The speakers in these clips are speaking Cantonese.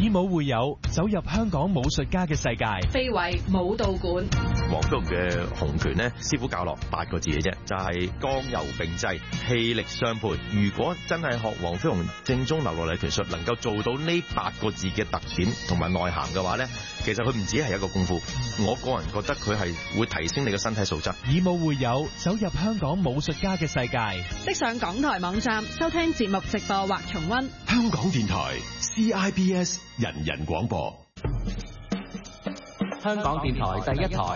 以武會友，走入香港武術家嘅世界。 非遺武道館。 黃飛鴻嘅洪拳呢，師傅教落8個字嘅啫，就係剛柔並濟，氣力相配。如果真係學黃飛鴻正宗流落嚟嘅拳術，能夠做到呢8個字嘅特點同埋內涵嘅話呢，其實佢唔止係一個功夫。我個人覺得佢係會提升你嘅身體素質。 以武會友，走入香港武術家嘅世界。 即上港台網站收聽節目直播或重溫。 香港電台 CIBS 人人廣播。 香港電台第一台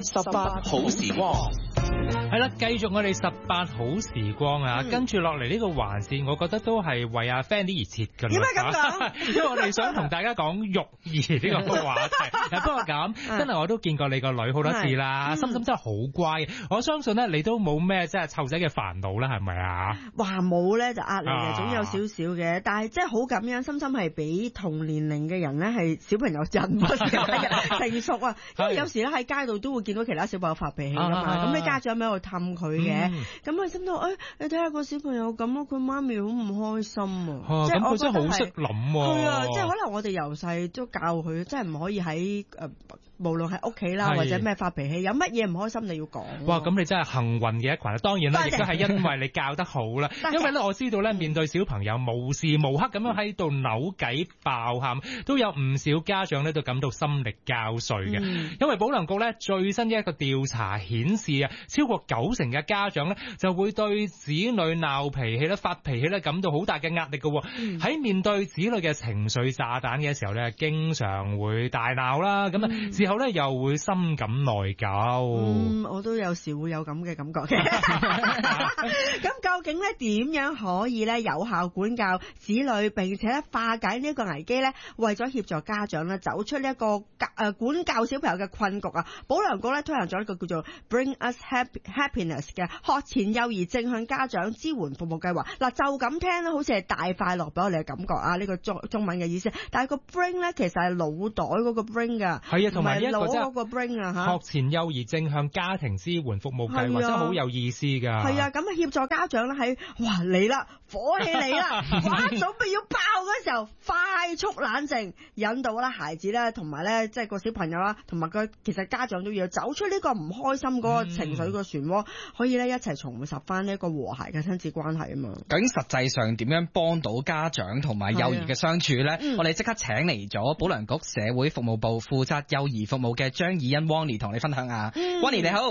18好時光。 係啦，繼續我哋18好時光啊！跟住落嚟呢個環節，我覺得都係為阿 Fanny 而設㗎啦。 點解咁講？ 因為我哋想同大家講育兒呢個話題。不過咁，真係我都見過你個女好多次啦，心心真係好乖。我相信咧，你都冇咩即係湊仔嘅煩惱啦，係咪啊？ 話冇咧就壓力嘅，總有少少嘅。但係真係好感恩，心心係比同年齡嘅人咧係小朋友人物成熟啊。因為有時咧喺街度都會見到其他小朋友發脾氣㗎嘛，咁你家長咪喺度氹佢嘅，咁佢心到你睇下個小朋友咁咯，佢媽咪好唔開心啊！即係我真係好識諗喎。係啊，即係可能我哋由細都教佢，即係唔可以喺無論喺屋企啦或者咩發脾氣，有乜嘢唔開心你要講。 哇！咁你真係幸運嘅一群啦，當然啦，亦都係因為你教得好啦。因為咧，我知道咧，面對小朋友無時無刻咁樣喺度扭計爆喊，都有唔少家長咧都感到心力交瘁嘅。因為保良局咧最新嘅一個調查顯示啊，超過90%嘅家長咧就會對子女鬧脾氣咧、發脾氣咧感到好大嘅壓力嘅。喺面對子女嘅情緒炸彈嘅時候咧，經常會大鬧啦，咁啊之後咧又會深感內疚。 我都有時會有咁嘅感覺嘅。咁究竟咧點樣可以咧有效管教子女，並且咧化解呢一個危機咧？為咗協助家長咧走出呢一個管教小朋友嘅困局啊，保良局咧推行咗一個叫做 Bring Us Happiness 嘅學前幼兒正向家長支援服務計劃。嗱，就咁聽咧，好似係大快樂俾我哋嘅感覺啊！呢個中文嘅意思，但係個 bring 咧其實係腦袋嗰個 bring 噶， 係啊，同埋一個嗰個 bring 啊嚇。 學前幼兒正向家庭支援服務計劃真係好有意思㗎。 係啊，咁啊協助家長咧喺嚟啦，火氣嚟啦，哇準備要爆嗰時候，快速冷靜，引導啦孩子咧，同埋咧即係個小朋友啦，同埋個其實家長都要走出呢個唔開心嗰個情緒個漩渦，可以咧一齊重拾翻呢一個和諧嘅親子關係啊嘛。 究竟實際上點樣幫到家長同埋幼兒嘅相處咧？我哋即刻請嚟咗保良局社會服務部負責幼兒服務嘅張以欣 Wonnie 同你分享下。Wonnie 你好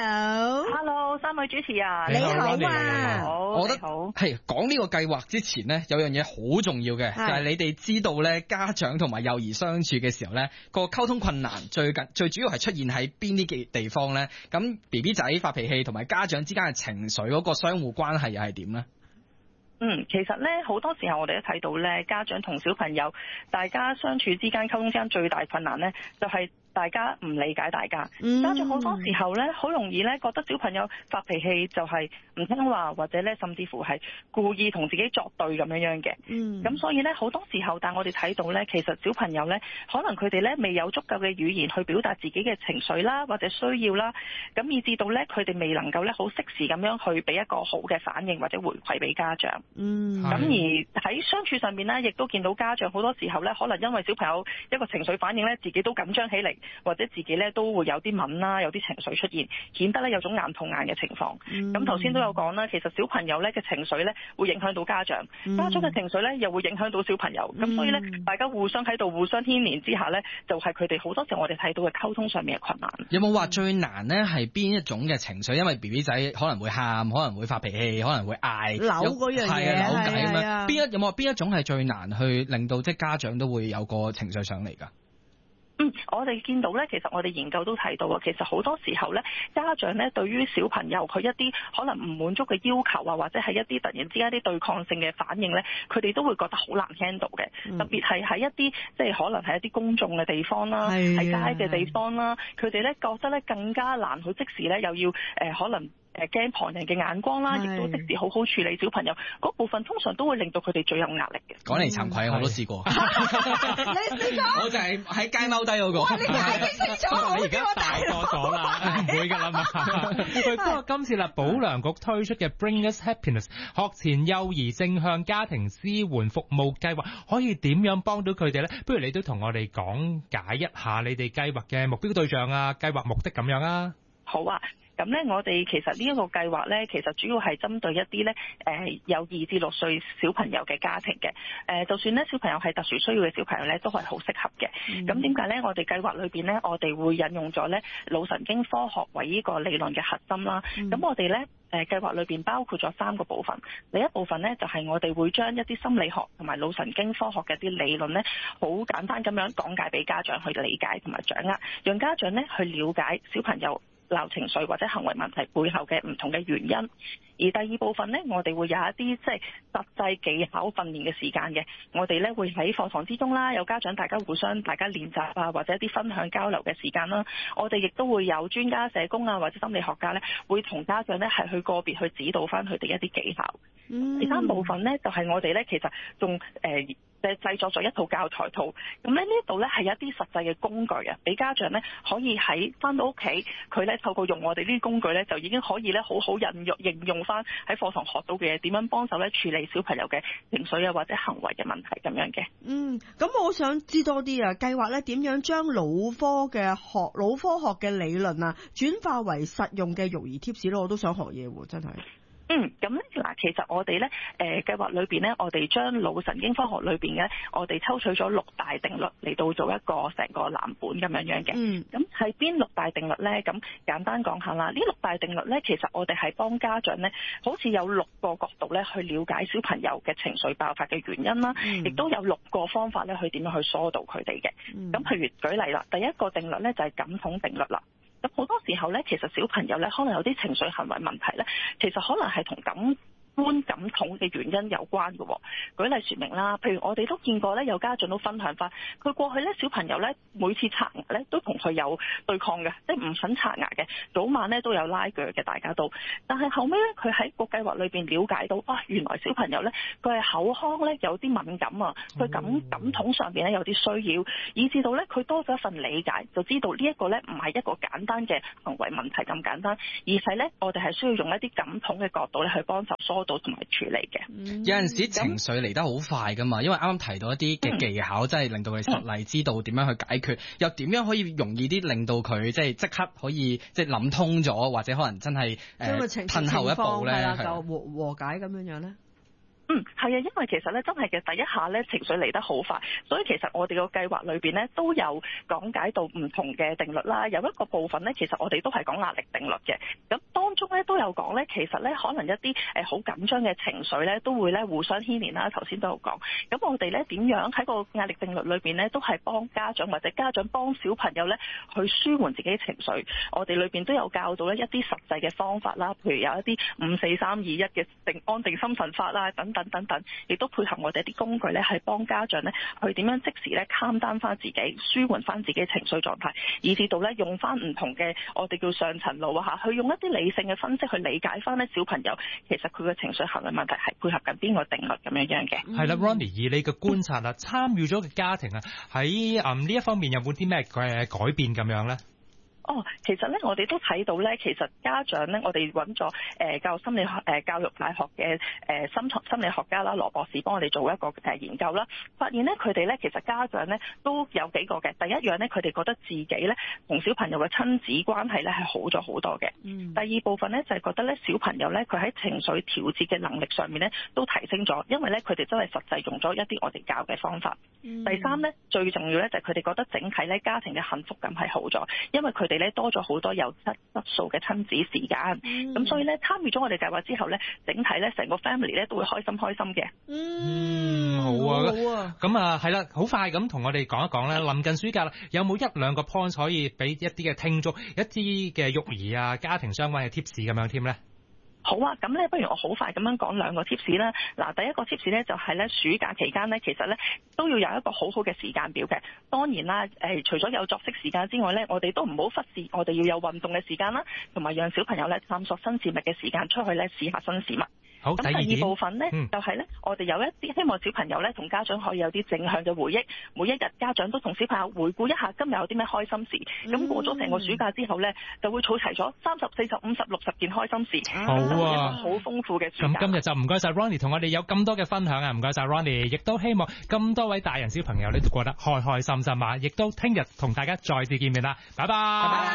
，Hello，三位主持啊， 你好啊， 好， 我覺得係講呢個計劃之前呢，有樣嘢好重要嘅，就係你哋知道咧家長同埋幼兒相處嘅時候咧，個溝通困難最主要係出現喺邊啲嘅地方咧？咁 BB 仔發脾氣同埋家長之間嘅情緒嗰個相互關係又係點咧？ 其實咧好多時候我哋都睇到咧，家長同小朋友大家相處之間、溝通之間最大困難咧，就係大家唔理解大家。家長好多時候咧，好容易咧覺得小朋友發脾氣就係唔聽話，或者咧甚至乎係故意同自己作對咁樣嘅。咁所以咧好多時候，但我哋睇到咧，其實小朋友咧，可能佢哋咧未有足夠嘅語言去表達自己嘅情緒啦，或者需要啦，咁以至到咧佢哋未能夠咧好適時咁樣去俾一個好嘅反應或者回饋俾家長。咁而喺相處上面咧，亦都見到家長好多時候咧，可能因為小朋友一個情緒反應咧，自己都緊張起嚟，或者自己咧都會有啲敏啦，有啲情緒出現，顯得咧有種眼碰眼嘅情況。咁頭先都有講啦，其實小朋友咧嘅情緒咧會影響到家長，家長嘅情緒咧又會影響到小朋友。咁所以咧，大家互相喺度互相牽連之下咧，就係佢哋好多時我哋睇到嘅溝通上面嘅困難。 有冇話最難咧係邊一種嘅情緒？因為 BB 仔可能會喊，可能會發脾氣，可能會嗌扭嗰樣嘢， 扭計咁樣。有冇話邊一種係最難去令到即係家長都會有個情緒上嚟㗎？ 我哋見到咧，其實我哋研究都睇到啊，其實好多時候咧，家長咧對於小朋友佢一啲可能唔滿足嘅要求啊，或者係一啲突然之間一啲對抗性嘅反應咧，佢哋都會覺得好難 handle 嘅。特別係喺一啲即係可能係一啲公眾嘅地方啦，喺街嘅地方啦，佢哋咧覺得咧更加難去即時咧又要可能驚旁人嘅眼光啦，亦都即時好好處理小朋友嗰部分，通常都會令到佢哋最有壓力嘅。 講嚟慚愧，我都試過。 你試過？ 我就係喺街踎低嗰個。 哇！你解釋清楚， 你而家大個咗啦，唔會㗎啦嘛。不過今次啦，保良局推出嘅 Bring Us Happiness 學前幼兒正向家庭支援服務計劃，可以點樣幫到佢哋咧？不如你都同我哋講解一下你哋計劃嘅目標對象啊、計劃目的咁樣啊。 好啊。咁咧，我哋其實呢一個計劃咧，其實主要係針對一啲咧有2至6歲小朋友嘅家庭嘅。就算咧小朋友係特殊需要嘅小朋友咧，都係好適合嘅。咁點解咧？我哋計劃裏邊咧，我哋會引用咗咧腦神經科學為呢個理論嘅核心啦。咁我哋咧計劃裏邊包括咗3個部分。第一部分咧就係我哋會將一啲心理學同埋腦神經科學嘅一啲理論咧，好簡單咁樣講解俾家長去理解同埋掌握，讓家長咧去了解小朋友鬧情緒或者行為問題背後嘅唔同嘅原因。而第二部分呢，我哋會有一啲即係實際技巧訓練嘅時間嘅。我哋呢會喺課堂之中啦，有家長大家練習啊，或者一啲分享交流嘅時間啦。我哋亦都會有專家社工啊，或者心理學家呢，會同家長呢係去個別去指導翻佢哋一啲技巧。第三部分呢，就係我哋呢其實仲製作咗一套教材套，咁咧呢度咧係一啲實際嘅工具啊，俾家長咧可以喺翻到屋企，佢咧透過用我哋呢啲工具咧，就已經可以咧好好應用翻喺課堂學到嘅嘢，點樣幫手咧處理小朋友嘅情緒啊或者行為嘅問題咁樣嘅。 咁我想知多啲啊，計劃咧點樣將腦科學嘅理論啊，轉化為實用嘅育兒貼士咯？我都想學嘢喎，真係。 咁咧嗱，其實我哋咧計劃裏邊咧，我哋將腦神經科學裏邊嘅，我哋抽取咗6大定律嚟到做一個成個藍本咁樣嘅。咁係邊6大定律咧？咁簡單講下啦。呢6大定律咧，其實我哋係幫家長咧，好似有6個角度咧去了解小朋友嘅情緒爆發嘅原因啦，亦都有6個方法咧去點樣去疏導佢哋嘅。咁譬如舉例啦，第一個定律咧就係感統定律啦。咁好多時候咧，其實小朋友咧可能有啲情緒行為問題咧，其實可能係同感統嘅原因有關嘅。舉例說明啦，譬如我哋都見過咧，有家長都分享翻，佢過去咧小朋友咧每次刷牙咧都同佢有對抗嘅，即係唔肯刷牙嘅，早晚咧都有拉鋸嘅，大家都。但係後尾咧，佢喺個計劃裏邊了解到，原來小朋友咧佢係口腔咧有啲敏感啊，佢感統上邊咧有啲需要，以至到咧佢多咗一份理解，就知道呢一個咧唔係一個簡單嘅行為問題咁簡單，而係咧我哋係需要用一啲感統嘅角度咧去幫手疏導同埋處理嘅。 有陣時情緒嚟得好快噶嘛，因為啱啱提到一啲嘅技巧，真係令到佢實例知道點樣去解決，又點樣可以容易啲令到佢即刻可以即係諗通咗，或者可能真係褪後一步咧， 就和解咁樣咧。 係啊，因為其實咧真係嘅第一下咧情緒嚟得好快，所以其實我哋個計劃裏邊咧都有講解到唔同嘅定律啦。有一個部分咧，其實我哋都係講壓力定律嘅。咁當中咧都有講咧，其實咧可能一啲好緊張嘅情緒咧都會咧互相牽連啦。頭先都有講。咁我哋咧點樣喺個壓力定律裏邊咧，都係幫家長或者家長幫小朋友咧去舒緩自己情緒。我哋裏邊都有教到咧一啲實際嘅方法啦，譬如有一啲5、4、3、2、1嘅安定心神法啦，等等。亦都配合我哋啲工具咧，係幫家長咧去點樣即時咧 calm down 翻自己，舒緩翻自己情緒狀態，以至到咧用翻唔同嘅我哋叫上層腦啊嚇，去用一啲理性嘅分析去理解翻咧小朋友其實佢嘅情緒行為問題係配合緊邊個定律咁樣嘅。 係啦，Ronnie，以你嘅觀察啦，參與咗嘅家庭啊，喺呢一方面有冇啲咩改變咁樣咧？ 其實咧，我哋都睇到咧，其實家長咧，我哋揾咗教育大學嘅心理學家啦，羅博士幫我哋做一個研究啦，發現咧佢哋咧其實家長咧都有幾個嘅。第一樣咧，佢哋覺得自己咧同小朋友嘅親子關係咧係好咗好多嘅。第二部分咧就係覺得咧小朋友咧佢喺情緒調節嘅能力上面咧都提升咗，因為咧佢哋真係實際用咗一啲我哋教嘅方法。第三咧最重要咧就係佢哋覺得整體咧家庭嘅幸福感係好咗，因為佢哋咧多咗好多有質素嘅親子時間，咁所以咧參與咗我哋計劃之後咧，整體咧成個 family 咧都會開心嘅。 好啊，咁啊係啦，好快咁同我哋講一講咧，臨近暑假啦，有冇1、2個 point 可以俾一啲嘅聽眾一啲嘅育兒啊家庭相關嘅 tips 咁樣添咧？ 好啊，咁咧不如我好快咁樣講兩個 tips 啦。嗱，第一個 tips 咧就係咧暑假期間咧，其實咧都要有一個好好嘅時間表嘅。當然啦，除咗有作息時間之外咧，我哋都唔好忽視我哋要有運動嘅時間啦，同埋讓小朋友咧探索新事物嘅時間，出去咧試下新事物。 好， 咁第二部分咧，就係咧，我哋有一啲希望小朋友咧同家長可以有啲正向嘅回憶。每一日家長都同小朋友回顧一下今日有啲咩開心事。咁過咗成個暑假之後咧，就會儲齊咗30、40、50、60件開心事。 好啊， 好豐富嘅暑假。 咁今日就唔該晒 Ronnie 同我哋有咁多嘅分享啊！唔該晒 Ronnie， 亦都希望咁多位大人小朋友咧都過得開開心心啊！亦都聽日同大家再次見面啦，拜拜。